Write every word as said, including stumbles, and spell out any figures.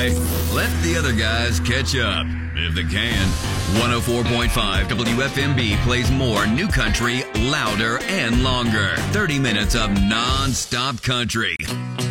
guy. Let the other guys catch up, if they can. one oh four point five W F M B plays more new country, louder and longer. thirty minutes of non-stop country.